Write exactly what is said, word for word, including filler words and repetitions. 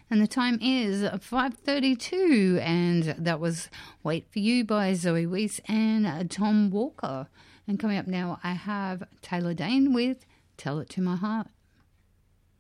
And the time is five thirty-two, and that was Wait For You by Zoe Wees and Tom Walker. And coming up now, I have Taylor Dane with Tell It To My Heart.